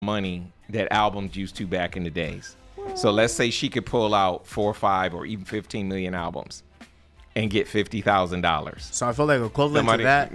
money that albums used to back in the days. So let's say she could pull out 4 or 5 or even 15 million albums and get $50,000. So I feel like equivalent to that.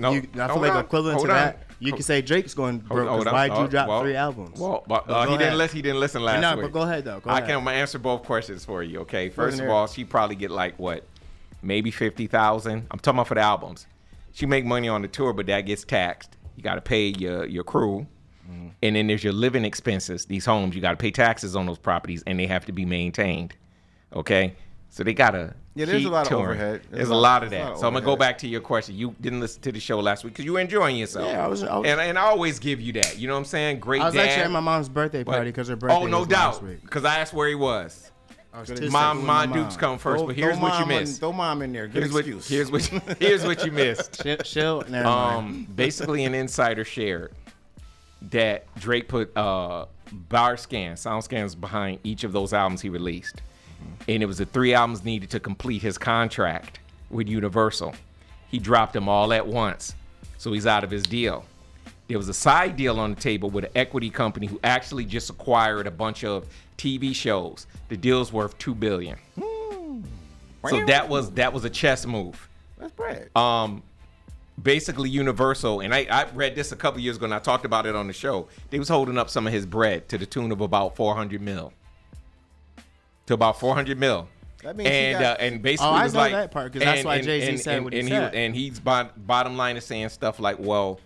You can say Drake's going broke. Why'd you drop 3 albums? He didn't listen last week. But go ahead though. I can answer both questions for you. Okay. First of all, she probably get like what, maybe 50,000. I'm talking about for the albums. She make money on the tour, but that gets taxed. You got to pay your crew. And then there's your living expenses. These homes, you got to pay taxes on those properties, and they have to be maintained. Okay, so they gotta. Yeah, there's a lot of overhead. There's a lot of that. So I'm gonna go back to your question. You didn't listen to the show last week because you were enjoying yourself. Yeah, I was. And I always give you that. You know what I'm saying? Great. I was dad. actually at my mom's birthday party because her birthday. Oh, no was doubt. last week. Because I asked where he was. My Dukes come first, but here's what you missed. Throw mom in there. Here's what you missed. Chill. Basically, an insider shared that Drake put bar scans, sound scans behind each of those albums he released. And it was the 3 albums needed to complete his contract with Universal. He dropped them all at once, so he's out of his deal. There was a side deal on the table with an equity company who actually just acquired a bunch of TV shows. The deal's worth $2 billion. So that was a chess move. That's bread. Basically Universal, and I read this a couple years ago and I talked about it on the show. They was holding up some of his bread to the tune of about 400 mil. To about 400 mil. That means and basically I was know like that part because that's why Jay-Z said what he said. And he's bottom line is saying stuff like, well,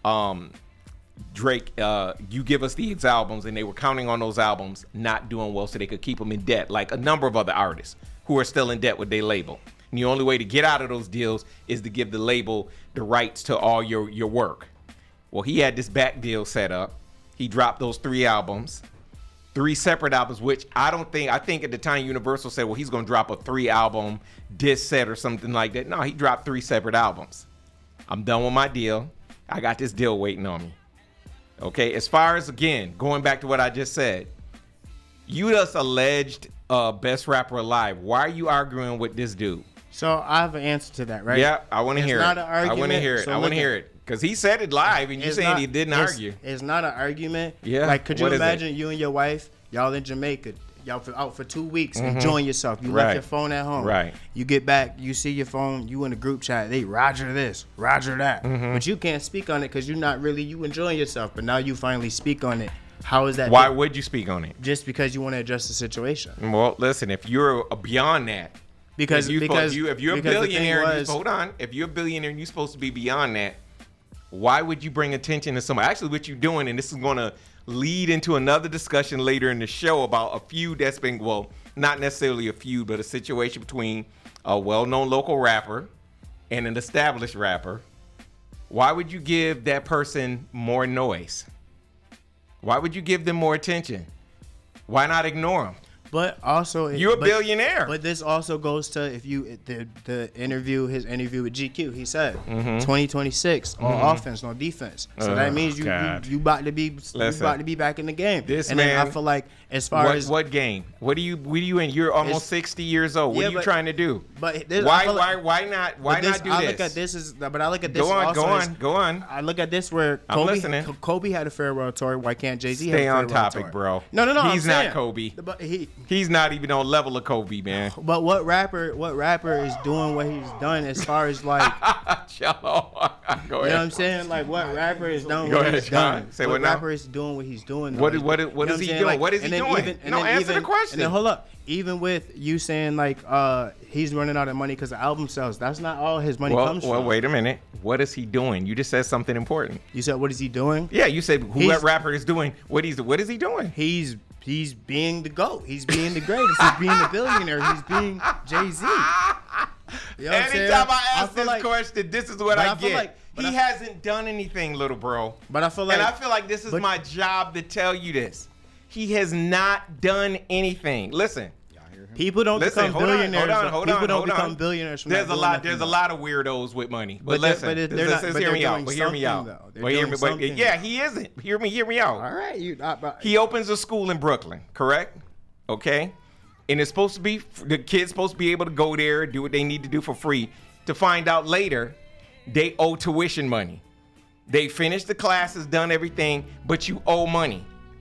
Drake, you give us these albums, and they were counting on those albums not doing well so they could keep them in debt, like a number of other artists who are still in debt with their label. And the only way to get out of those deals is to give the label the rights to all your work. Well, he had this back deal set up. He dropped those 3 albums, 3 separate albums, which I think at the time Universal said, well, he's going to drop a 3-album disc set or something like that. No, he dropped 3 separate albums. I'm done with my deal. I got this deal waiting on me. Okay, as far as, again, going back to what I just said, you just alleged best rapper alive. Why are you arguing with this dude? So I have an answer to that, right? Yeah, I want to hear it. Not an argument. I want to hear it. I want to hear it. Because he said it live, and you saying he didn't argue. It's not an argument. Yeah. Like, could you imagine you and your wife, y'all in Jamaica, y'all out for 2 weeks, enjoying yourself. You left your phone at home. Right. You get back, you see your phone, you in the group chat, they Roger this, Roger that. But you can't speak on it because you're not really, you enjoying yourself. But now you finally speak on it. How is that? Why would you speak on it? Just because you want to address the situation. Well, listen, if you're beyond that, if you're a billionaire, if you're a billionaire and you're supposed to be beyond that, why would you bring attention to somebody? Actually, what you're doing, and this is going to lead into another discussion later in the show about a feud that's been, well, not necessarily a feud, but a situation between a well-known local rapper and an established rapper. Why would you give that person more noise? Why would you give them more attention? Why not ignore them? But also, you're a billionaire. But this also goes to his interview with GQ. He said 2026 on offense, no defense. So that means you about to be back in the game. Then I feel like as far as what game? What are you in? You're almost 60 years old. What are you trying to do? But why not do this? I look at this but I look at this. Go on. I look at this where Kobe had a farewell tour. Why can't Jay-Z have a farewell tour? Stay on topic, bro. No. He's not Kobe. But he's not even on level of Kobe, man. But what rapper is doing what he's done as far as like Go ahead. You know what I'm saying? Like what rapper is doing Go what ahead, he's John. done. Say what now? rapper is doing what he's doing. What is he doing? Like, what is he doing? Answer the question. And then hold up. Even with you saying like he's running out of money because the album sells, that's not all his money comes from. Well, wait a minute. What is he doing? You just said something important. You said what is he doing? Yeah, you said who that rapper is doing. What is he doing? He's being the GOAT. He's being the greatest. He's being the billionaire. He's being Jay-Z. You know Anytime I ask this question, this is what I get. He hasn't done anything, little bro. But I feel like this is my job to tell you this. He has not done anything. Listen. People don't become billionaires. People don't become billionaires from There's a lot of weirdos with money. But listen, hear me out. Yeah, he isn't. Hear me out. All right, he opens a school in Brooklyn, correct? Okay, and it's supposed to be the kids supposed to be able to go there, do what they need to do for free. To find out later, they owe tuition money. They finished the classes, done everything, but you owe money.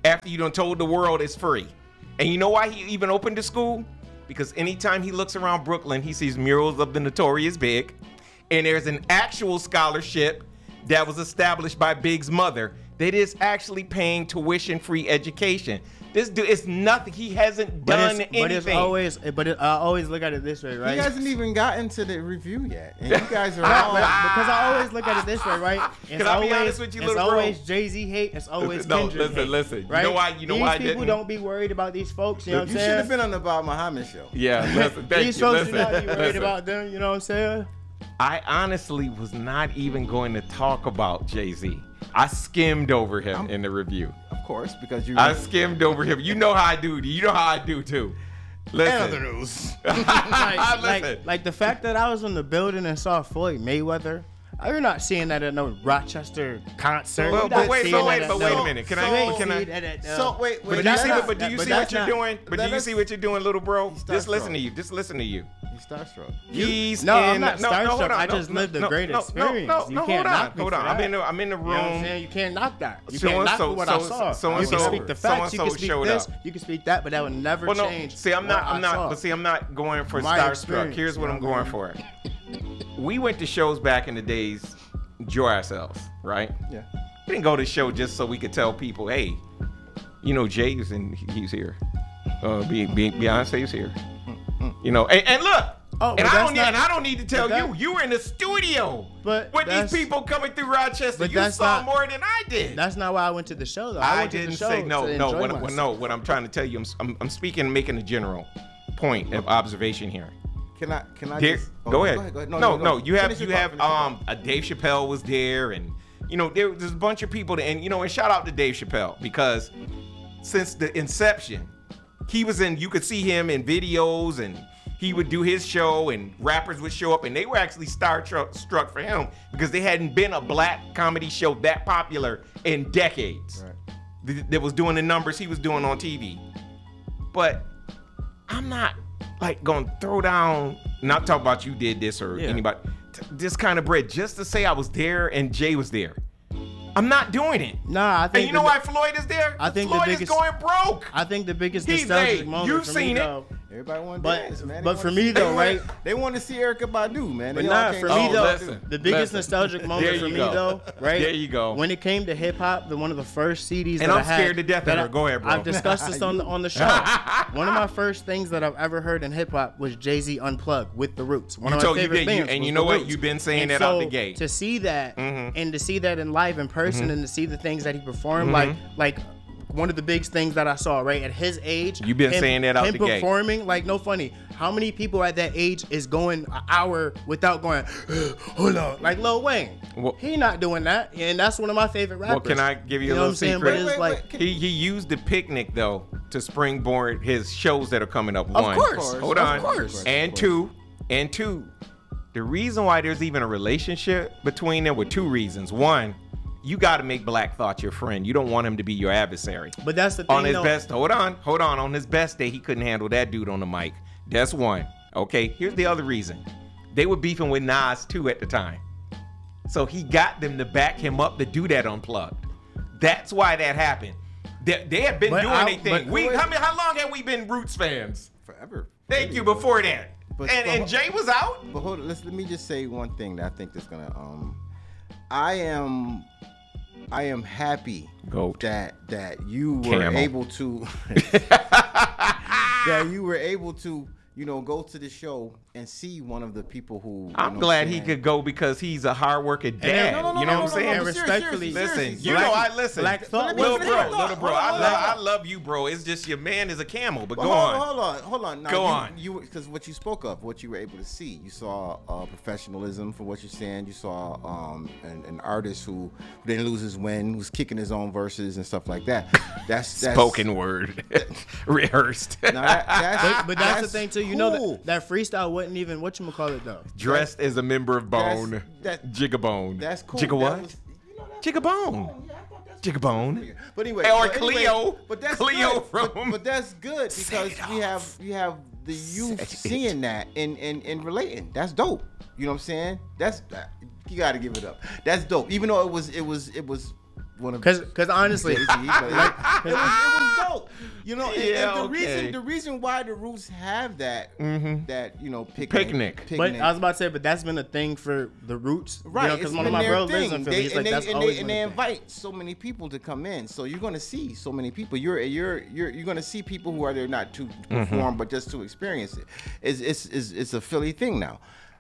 after you done told the world it's free. And you know why he even opened the school? Because anytime he looks around Brooklyn, he sees murals of the Notorious Big. And there's an actual scholarship that was established by Big's mother that is actually paying tuition-free education. This dude, it's nothing. He hasn't done anything. I always look at it this way, right? He hasn't even gotten to the review yet, and you guys are all because I always look at it this way, right? Can I be honest with you, little bro? It's always Jay-Z hate. It's always Kendrick hate. Listen. Right? You know why? These people don't be worried about these folks. You know what I'm saying? You should have been on the Bob Muhammad show. Yeah, listen. These folks do not be worried about them. You know what I'm saying? I honestly was not even going to talk about Jay-Z. I skimmed over him in the review. Of course, because I skimmed over him. You know how I do. You know how I do too. Listen. And other news. like the fact that I was in the building and saw Floyd Mayweather. You're not seeing that at no Rochester concert. Well, but wait a minute. Can I? So wait. But do you see what you're doing? But do you see what you're doing, little bro? Just listen to you. Just listen to you. He's starstruck. I'm not starstruck. I just lived a great experience. No, hold on. I'm in the room. You know what I'm saying? You can't knock that. You can't knock what I saw. You can speak the facts. You can speak this. You can speak that. But that would never change. See, I'm not going for starstruck. Here's what I'm going for. We went to shows back in the days, enjoy ourselves, right? Yeah. We didn't go to the show just so we could tell people, hey, you know, Jay's and he's here. Beyonce's here. You know, and look. I don't need to tell you. You were in the studio with these people coming through Rochester. You saw more than I did. That's not why I went to the show, though. I didn't say no. What I'm trying to tell you, I'm speaking, making a general point of observation here. Can I go ahead. No. You have Dave Chappelle was there, and you know there's a bunch of people, and shout out to Dave Chappelle, because since the inception, he was in. You could see him in videos, and he would do his show, and rappers would show up, and they were actually starstruck for him because they hadn't been a black comedy show that popular in decades. Right. That was doing the numbers he was doing on TV. But I'm not like gonna throw down, not talk about you did this or anybody, this kind of bread just to say I was there and Jay was there. I'm not doing it. Nah, I think. And you know why Floyd is there? I think Floyd is going broke. I think the biggest nostalgic moment. You've for seen me, it. though, everybody want to dance, man. But for me though, right? They want to see Erykah Badu, man. But not for me though. The biggest nostalgic moment for me though, right? There you go. When it came to hip hop, one of the first CDs and that I'm I had. scared to death of her. Go ahead, bro. I've discussed this on the show. One of my first things that I've ever heard in hip hop was Jay-Z Unplugged with The Roots. One of my favorite bands. And you know what? You've been saying that out the gate. To see that and to see that in live in person and to see the things that he performed, like one of the big things that I saw, right, at his age. You've been saying that out the gate. Him performing, like, no funny. How many people at that age is going an hour without going, hold on, like Lil Wayne? Well, he not doing that, and that's one of my favorite rappers. Well, can I give you a little secret? He used the picnic, though, to springboard his shows that are coming up. One. Of course. Hold on. Of course. And two, the reason why there's even a relationship between them were two reasons. One, you got to make Black Thought your friend. You don't want him to be your adversary. But that's the thing. On his best, hold on. On his best day, he couldn't handle that dude on the mic. That's one. Okay, here's the other reason. They were beefing with Nas too at the time. So he got them to back him up to do that Unplugged. That's why that happened. They had been doing their thing. How long have we been Roots fans? Forever. Thank you. Before that. And Jay was out. But hold on, let me just say one thing that I think that's gonna I am happy that you were able to go to the show and see one of the people who I'm glad he could go because he's a hard working dad. You know what I'm saying? And respectfully, listen. I listen. Black Thought, little bro. I love you, bro. It's just your man is a camel. But go on. Hold on. Now, go on. You because what you spoke of, what you were able to see, you saw professionalism for what you're saying. You saw an artist who didn't lose his win, who's kicking his own verses and stuff like that. That's spoken word, rehearsed. But that's the thing too. You know that freestyle wasn't even whatchamacallit though. Dressed as a member of Bone. Jigabone. That's cool. Jigga what? Jigabone. Jigabone. But anyway. Or Cleo. But that's Cleo good. But that's good because you have the youth seeing that and relating. That's dope. You know what I'm saying? You got to give it up. That's dope. Even though it was one of because honestly, it was dope. You know, and the reason why the Roots have that picnic. But I was about to say, but that's been a thing for the Roots, right? Because one of my bros lives in Philly. They invite so many people to come in, so you're going to see so many people. You're going to see people who are there not to perform, but just to experience it. It's a Philly thing now.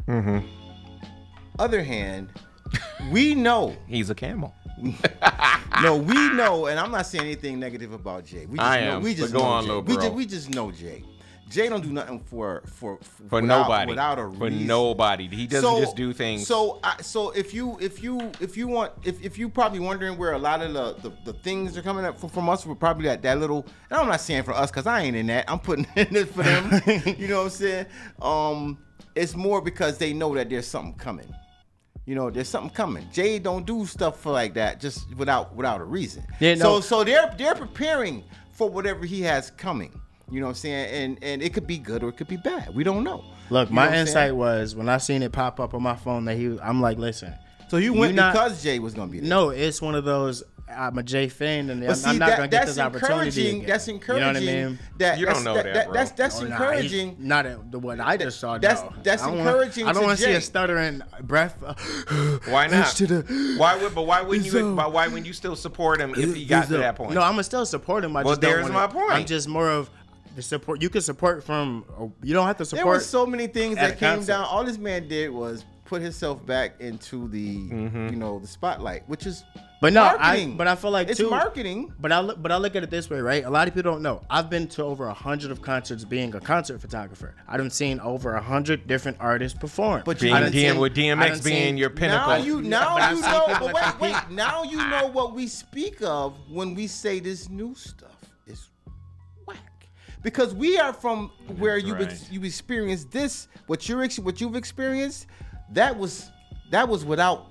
Other hand, we know he's a camel. No, we know, and I'm not saying anything negative about Jay. We just know Jay. Jay don't do nothing for nobody. Without a reason. For nobody. He doesn't just do things. So if you probably wondering where a lot of the things are coming up from us, we're probably at that little. And I'm not saying for us because I ain't in that. I'm putting in it for them. You know what I'm saying? It's more because they know that there's something coming. You know, there's something coming. Jay don't do stuff for like that just without a reason. Yeah, no. So they're preparing for whatever he has coming. You know what I'm saying? And it could be good or it could be bad. We don't know. Look, my insight was when I seen it pop up on my phone that I'm like, listen. So you went because Jay was gonna be there. No, it's one of those. I'm a Jay fan, and I'm not gonna get this opportunity again. That's encouraging. You know what I mean? You don't know that, bro. That's encouraging. Not the one I just saw. That's encouraging. I don't want to see a stuttering breath. Why not? Why wouldn't you still support him if he got to that point? No, I'm gonna still support him. There's my point. I'm just more of the support. You can support from. You don't have to support. There were so many things that came down. All this man did was put himself back into the the spotlight, which is. But no, marketing. I feel like it's marketing. But I look at it this way, right? A lot of people don't know. I've been to over 100 of concerts being a concert photographer. I've seen over 100 different artists perform. But with DMX being your pinnacle. Now you know. But wait. Now you know what we speak of when we say this new stuff is whack. Because we are from where you experienced this. What you've experienced, that was without.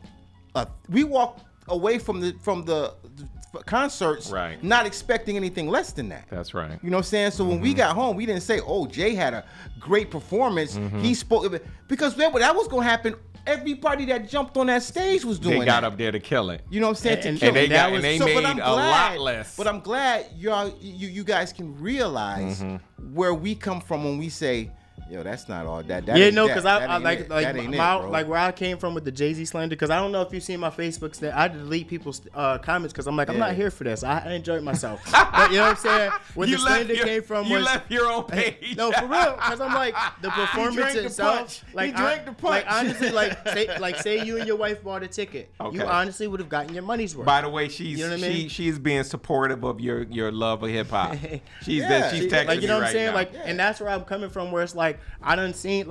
We walked away from the concerts, right, not expecting anything less than that. That's right. You know what I'm saying? So when we got home, we didn't say, "Oh, Jay had a great performance." He spoke because that was going to happen. Everybody that jumped on that stage was doing. They got up there to kill it. You know what I'm saying? And they made a lot less. But I'm glad you guys can realize where we come from when we say, yo, that's not all that. Because I like where I came from with the Jay-Z slander. Because I don't know if you've seen my Facebook. I delete people's comments because I'm like, I'm not here for this. I enjoyed myself. But you know what I'm saying? Where the slander came from was left your own page. No, for real. Because I'm like the performance itself. Like, he drank the punch. Like honestly, say you and your wife bought a ticket. Okay. You honestly would have gotten your money's worth. By the way, she's being supportive of your love of hip hop. She's texting like, you know what I'm saying? Now. And that's where I'm coming from. Where it's like. I done seen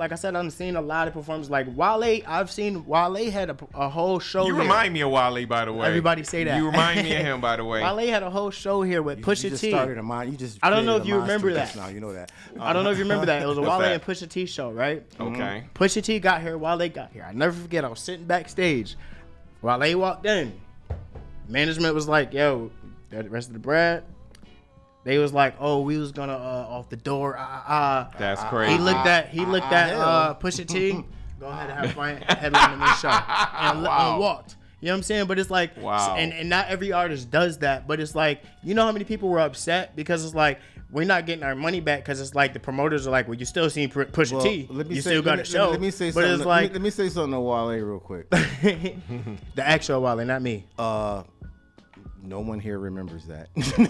a lot of performances. Like Wale, I've seen Wale had a whole show. You remind me of Wale, by the way. Everybody say that. You remind me of him, by the way. Wale had a whole show here with Pusha T. You just started a mind. I don't know if you remember that. Now you know that. I don't know if you remember that. It was a Wale and Pusha T show, right? Okay. Pusha T got here. Wale got here. I never forget. I was sitting backstage. Wale walked in. Management was like, "Yo, the rest of the bread." They was like, "Oh, we was gonna off the door." That's crazy. He looked at Pusha T. Go ahead and have fun headlining this show, and walked. You know what I'm saying? But it's like, wow. And not every artist does that. But it's like, you know how many people were upset because it's like we're not getting our money back because it's like the promoters are like, well, you still seen Pusha T. You still got a show. Let me say but something. It's like, let me say something to Wale real quick. The actual Wale, not me. No one here remembers that.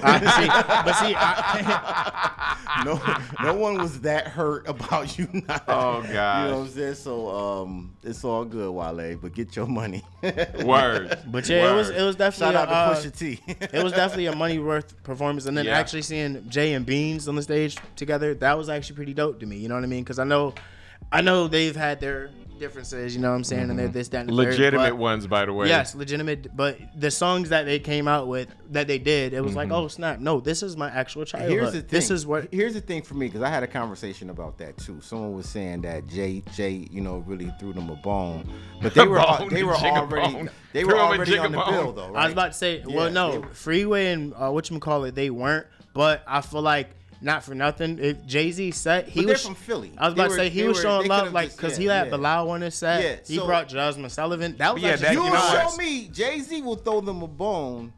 No one was that hurt about you not. Oh God! You know what I'm saying? So it's all good, Wale, but get your money. Word. But yeah, Word. it was definitely shout out to Pusha T. It was definitely a money worth performance, and then actually seeing Jay and Beans on the stage together, that was actually pretty dope to me. You know what I mean? Because I know they've had their differences, you know what I'm saying, and they're this, that, and the legitimate ones, by the way. Yes, legitimate. But the songs that they came out with, that they did, it was like, oh snap, no, this is my actual childhood. Here's the thing. Here's the thing for me, because I had a conversation about that too. Someone was saying that Jay, really threw them a bone, but they were already on the bill though. Right? I was about to say, Freeway and whatchamacallit, they weren't, but I feel like. Not for nothing. If Jay-Z set, they're from Philly. I was about to say he was showing love, like because he had Bilal on his set. Yeah, he brought Jasmine Sullivan. That was show me Jay-Z will throw them a bone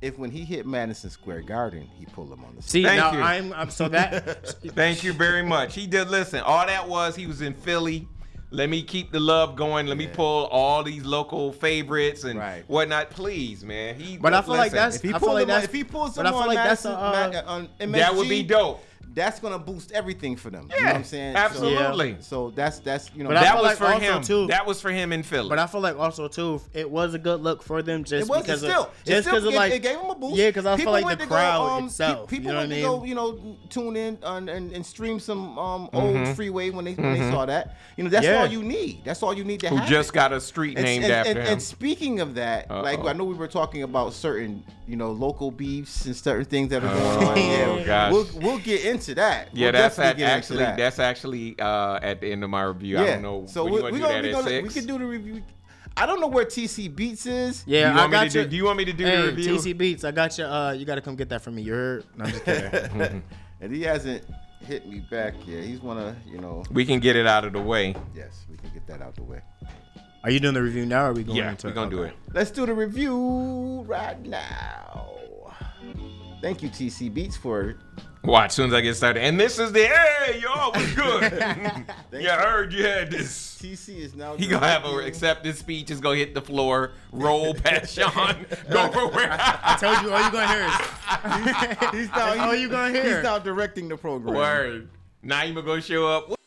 if when he hit Madison Square Garden, he pulled him on the See, Thank now you. I'm so that. Thank you very much. He did listen. All that was he was in Philly. Let me keep the love going. Let me pull all these local favorites and whatnot. Please, man. But I feel like that's. If he pulls them on MSG, that would be dope. That's gonna boost everything for them. Yeah, you know what I'm saying? absolutely. So that's you know. But that was like for him. Too, that was for him in Philly. But I feel like also too, it was a good look for them just because it gave them a boost. Yeah, because I feel like the crowd itself. People went to go, tune in and stream some old Freeway when they saw that. You know, that's all you need. That's all you need to have. Who just got a street named after him. And speaking of that, like I know we were talking about certain, local beefs and certain things that are going on. Oh gosh. We'll get into that. Yeah, that's actually at the end of my review. I don't know. So we can do the review. I don't know where TC Beats is. Yeah, do you want me to do the review? TC Beats, I got you. You got to come get that from me. You heard? No, I'm just kidding. And he hasn't hit me back yet. He's wanna, We can get it out of the way. Yes, we can get that out the way. Are you doing the review now, or are we going into it? We're gonna do it. Let's do the review right now. Thank you, TC Beats, for. Watch, as soon as I get started. And this is hey, y'all, what's good? I heard you had this. TC is now. He gonna have a acceptance speech. Is gonna hit the floor, roll past Sean, go for where. I told you, all you gonna hear is. All you gonna hear. He's now directing the program. Word. Naima gonna show up.